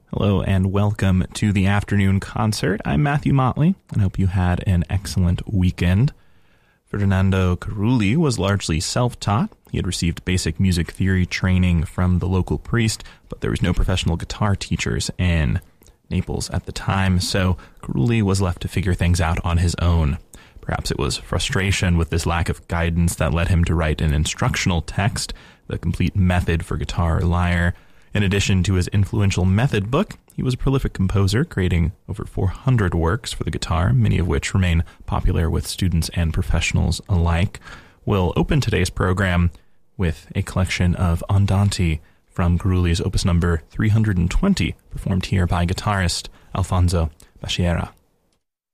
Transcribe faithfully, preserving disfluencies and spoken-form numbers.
Hello and welcome to the afternoon concert. I'm Matthew Motley and hope you had an excellent weekend. Ferdinando Carulli was largely self-taught. He had received basic music theory training from the local priest, but there was no professional guitar teachers in Naples at the time, so Carulli was left to figure things out on his own. Perhaps it was frustration with this lack of guidance that led him to write an instructional text, The Complete Method for Guitar or Lyre. In addition to his influential method book, he was a prolific composer, creating over four hundred works for the guitar, many of which remain popular with students and professionals alike. We'll open today's program with a collection of Andante from Carulli's opus number three hundred twenty, performed here by guitarist Alfonso Bacchiera.